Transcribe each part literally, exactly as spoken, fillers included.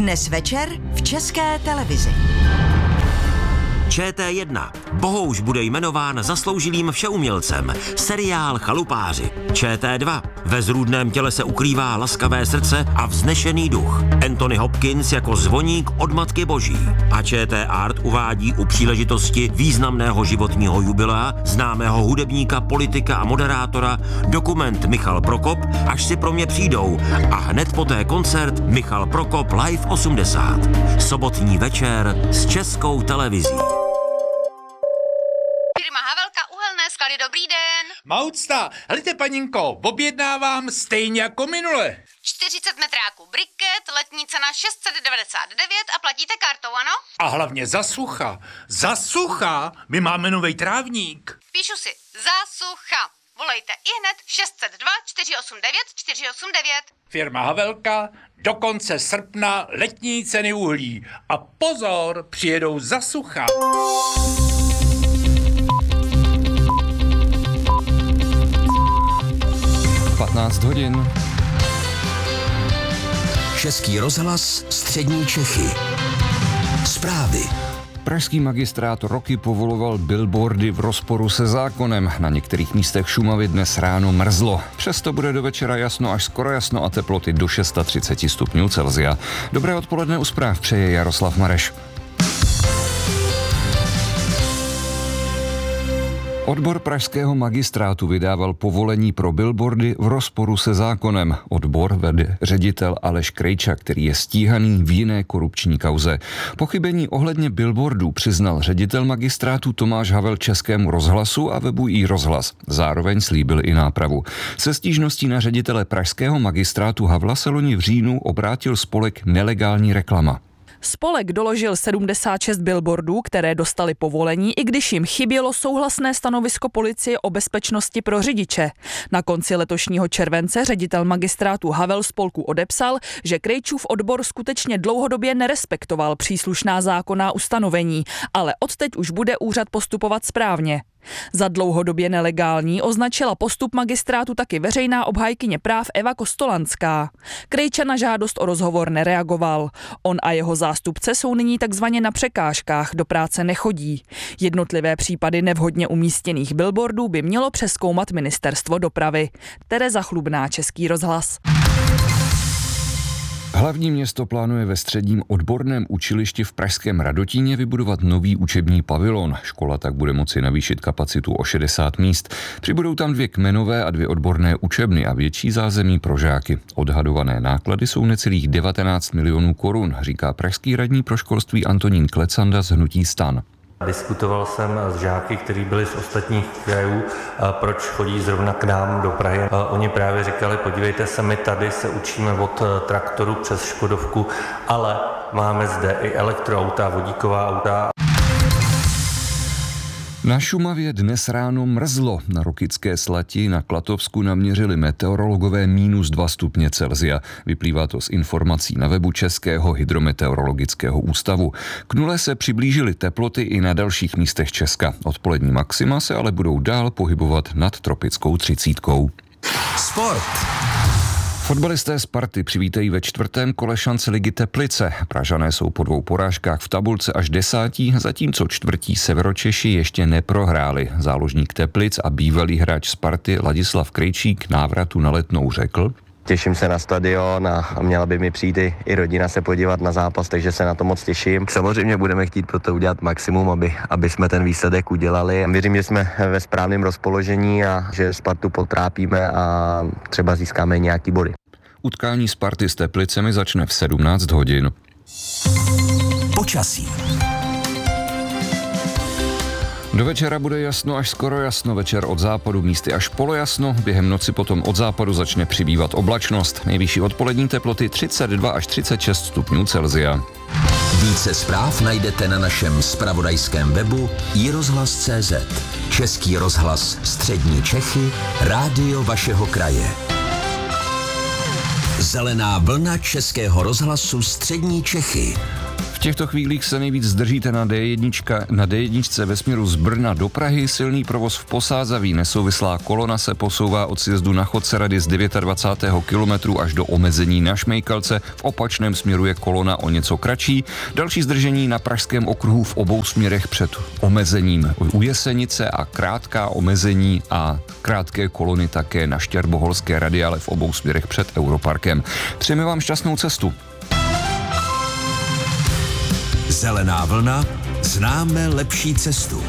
Dnes večer v České televizi. Č T jedna. Bohouš bude jmenován zasloužilým všeumělcem. Seriál Chalupáři. Č T dva. Ve zrůdném těle se ukrývá laskavé srdce a vznešený duch. Anthony Hopkins jako zvoník od Matky Boží. A Č T Art uvádí u příležitosti významného životního jubilea známého hudebníka, politika a moderátora dokument Michal Prokop, Až si pro mě přijdou, a hned poté koncert Michal Prokop Live osmdesát. Sobotní večer s Českou televizí. Skali, dobrý den. Maucta, helejte paninko, objednávám stejně jako minule. čtyřicet metráků briket, letní cena šest set devadesát devět a platíte kartou, ano? A hlavně za sucha. Za sucha? My máme novej trávník. Píšu si, za sucha. Volejte ihned šest set dva čtyři osm devět čtyři osm devět. Firma Havelka, do konce srpna letní ceny uhlí. A pozor, přijedou za sucha. patnáct hodin. Český rozhlas, střední Čechy. Zprávy. Pražský magistrát roky povoloval billboardy v rozporu se zákonem. Na některých místech Šumavy dnes ráno mrzlo. Přesto bude do večera jasno až skoro jasno a teploty do třicet šest stupňů Celsia. Dobré odpoledne u zpráv přeje Jaroslav Mareš. Odbor pražského magistrátu vydával povolení pro billboardy v rozporu se zákonem. Odbor vede ředitel Aleš Krejča, který je stíhaný v jiné korupční kauze. Pochybení ohledně billboardů přiznal ředitel magistrátu Tomáš Havel Českému rozhlasu a webu iRozhlas. Zároveň slíbil i nápravu. Se stížností na ředitele pražského magistrátu Havla se loni v říjnu obrátil spolek Nelegální reklama. Spolek doložil sedmdesát šest billboardů, které dostaly povolení, i když jim chybělo souhlasné stanovisko policie o bezpečnosti pro řidiče. Na konci letošního července ředitel magistrátu Havel spolku odepsal, že Krejčův odbor skutečně dlouhodobě nerespektoval příslušná zákonná ustanovení, ale odteď už bude úřad postupovat správně. Za dlouhodobě nelegální označila postup magistrátu taky veřejná obhájkyně práv Eva Kostolanská. Krejča na žádost o rozhovor nereagoval. On a jeho zástupce jsou nyní takzvaně na překážkách, do práce nechodí. Jednotlivé případy nevhodně umístěných billboardů by mělo přezkoumat ministerstvo dopravy. Tereza Chlubná, Český rozhlas. Hlavní město plánuje ve středním odborném učilišti v pražském Radotíně vybudovat nový učební pavilon. Škola tak bude moci navýšit kapacitu o šedesát míst. Přibudou tam dvě kmenové a dvě odborné učebny a větší zázemí pro žáky. Odhadované náklady jsou necelých devatenáct milionů korun, říká pražský radní pro školství Antonín Klecanda z hnutí STAN. Diskutoval jsem s žáky, kteří byli z ostatních krajů, proč chodí zrovna k nám do Prahy. Oni právě říkali, podívejte se, my tady se učíme od traktoru přes Škodovku, ale máme zde i elektroauta, vodíková auta. Na Šumavě dnes ráno mrzlo. Na Rokycké Slati na Klatovsku naměřili meteorologové minus dva stupně Celsia. Vyplývá to z informací na webu Českého hydrometeorologického ústavu. K nule se přiblížily teploty i na dalších místech Česka. Odpolední maxima se ale budou dál pohybovat nad tropickou třicítkou. Sport. Fotbalisté Sparty přivítají ve čtvrtém kole šance ligy Teplice. Pražané jsou po dvou porážkách v tabulce až desátí, zatímco čtvrtí Severočeši ještě neprohráli. Záložník Teplic a bývalý hráč Sparty Ladislav Krejčík návratu na Letnou řekl: Těším se na stadion a měla by mi přijít i, i rodina se podívat na zápas, takže se na to moc těším. Samozřejmě budeme chtít pro to udělat maximum, aby, aby jsme ten výsledek udělali. Věřím, že jsme ve správném rozpoložení a že Spartu potrápíme a třeba získáme nějaký body. Utkání Sparty s Teplicemi začne v sedmnáct hodin. Počasí. Do večera bude jasno až skoro jasno, večer od západu místy až polojasno, během noci potom od západu začne přibývat oblačnost. Nejvyšší odpolední teploty třicet dva až třicet šest stupňů Celsia. Více zpráv najdete na našem zpravodajském webu i rozhlas tečka cé zet. Český rozhlas, střední Čechy, rádio vašeho kraje. Zelená vlna Českého rozhlasu střední Čechy. těchto chvílích se nejvíc zdržíte na D jedna, na D jedna ve směru z Brna do Prahy, silný provoz v Posázaví, nesouvislá kolona se posouvá od sjezdu na Chodcerady z dvacátého devátého kilometru až do omezení na Šmejkalce, v opačném směru je kolona o něco kratší, další zdržení na pražském okruhu v obou směrech před omezením u Jesenice a krátká omezení a krátké kolony také na Štěrboholské radiále v obou směrech před Europarkem. Přejeme vám šťastnou cestu. Zelená vlna, známe lepší cestu.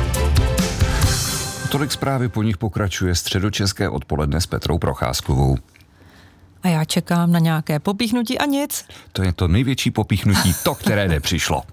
Tolik zprávy, po nich pokračuje středočeské odpoledne s Petrou Procházkovou. A já čekám na nějaké popíchnutí a nic. To je to největší popíchnutí, to, které nepřišlo.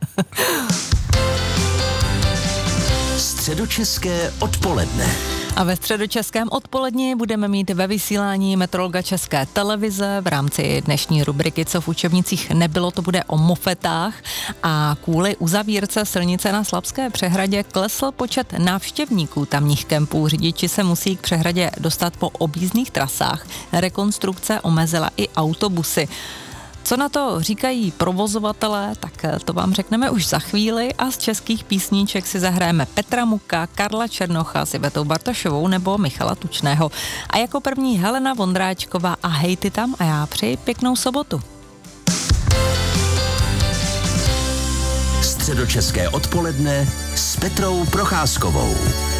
Středočeské odpoledne. A ve středočeském odpoledni budeme mít ve vysílání meteorologa České televize v rámci dnešní rubriky Co v učebnicích nebylo, to bude o mofetách a kvůli uzavírce silnice na Slabské přehradě klesl počet návštěvníků tamních kempů. Řidiči se musí k přehradě dostat po objízdných trasách. Rekonstrukce omezila i autobusy. Co na to říkají provozovatelé, tak to vám řekneme už za chvíli a z českých písníček si zahrajeme Petra Muka, Karla Černocha s Ivetou Bartošovou nebo Michala Tučného. A jako první Helena Vondráčková a Hej ty tam a já přeji pěknou sobotu. Středočeské odpoledne s Petrou Procházkovou.